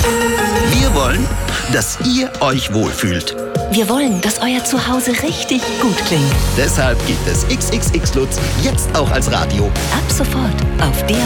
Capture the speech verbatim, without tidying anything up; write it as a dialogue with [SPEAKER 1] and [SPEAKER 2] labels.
[SPEAKER 1] Wir wollen, dass ihr euch wohlfühlt.
[SPEAKER 2] Wir wollen, dass euer Zuhause richtig gut klingt.
[SPEAKER 1] Deshalb gibt es X X X Lutz jetzt auch als Radio.
[SPEAKER 2] Ab sofort auf D